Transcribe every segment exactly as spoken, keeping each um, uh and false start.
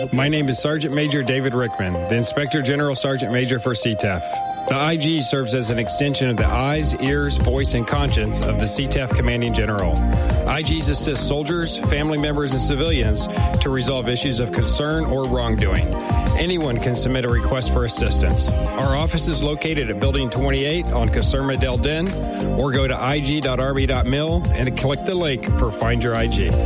My name is Sergeant Major David Rickman, the Inspector General Sergeant Major for C T E F. The I G serves as an extension of the eyes, ears, voice, and conscience of the C T E F Commanding General. I Gs assist soldiers, family members, and civilians to resolve issues of concern or wrongdoing. Anyone can submit a request for assistance. Our office is located at Building twenty-eight on Caserma Del Den, or go to I G dot army dot mil and click the link for Find Your I G.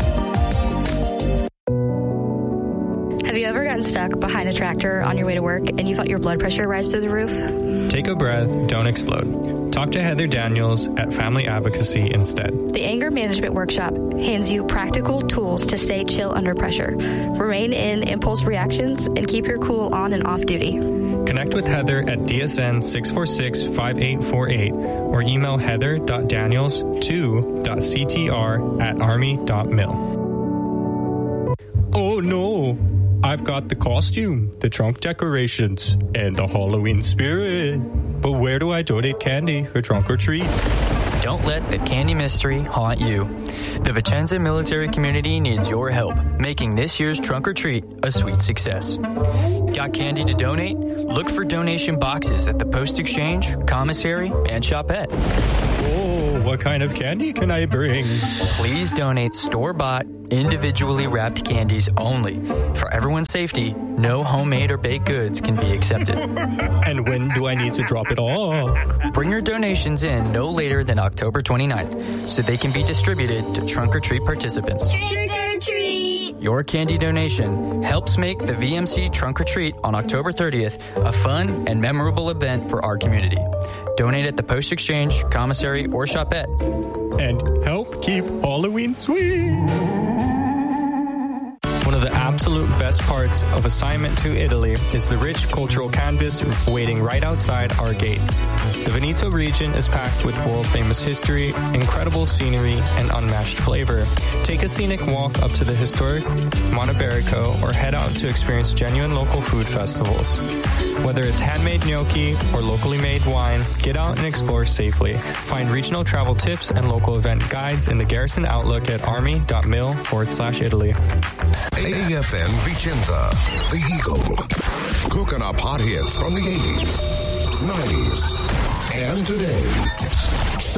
Have you ever gotten stuck behind a tractor on your way to work and you felt your blood pressure rise through the roof? Take a breath, don't explode. Talk to Heather Daniels at Family Advocacy instead. The Anger Management Workshop hands you practical tools to stay chill under pressure, remain in impulse reactions, and keep your cool on and off duty. Connect with Heather at D S N six four six, five eight four eight or email heather dot daniels two dot c t r at army dot mil. Oh no! I've got the costume, the trunk decorations, and the Halloween spirit. But where do I donate candy for trunk or treat? Don't let the candy mystery haunt you. The Vicenza military community needs your help, making this year's trunk or treat a sweet success. Got candy to donate? Look for donation boxes at the Post Exchange, Commissary, and Shopette. Oh, what kind of candy can I bring? Please donate store-bought, individually wrapped candies only. For everyone's safety, no homemade or baked goods can be accepted. And when do I need to drop it off? Bring your donations in no later than October twenty-ninth so they can be distributed to trunk or treat participants. Trick or treat! Your candy donation helps make the V M C Trunk or Treat on October thirtieth a fun and memorable event for our community. Donate at the Post Exchange, Commissary, or Shopette. And help keep Halloween sweet. One of the absolute best parts of assignment to Italy is the rich cultural canvas waiting right outside our gates. The Veneto region is packed with world-famous history, incredible scenery, and unmatched flavor. Take a scenic walk up to the historic Monteberico or head out to experience genuine local food festivals. Whether it's handmade gnocchi or locally made wine, get out and explore safely. Find regional travel tips and local event guides in the Garrison Outlook at army dot mil forward slash Italy. A F N Vicenza, The Eagle. Cooking up hot hits from the eighties, nineties, and today.